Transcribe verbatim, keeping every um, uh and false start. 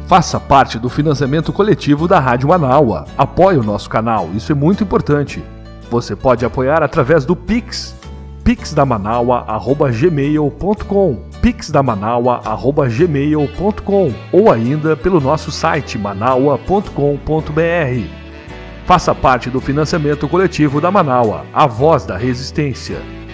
Faça parte do financiamento coletivo da Rádio Manaua. Apoie o nosso canal, isso é muito importante. Você pode apoiar através do Pix, pixdamanaua arroba gmail ponto com, pixdamanaua arroba gmail ponto com ou ainda pelo nosso site manaua ponto com ponto br. Faça parte do financiamento coletivo da Manaua, a voz da resistência.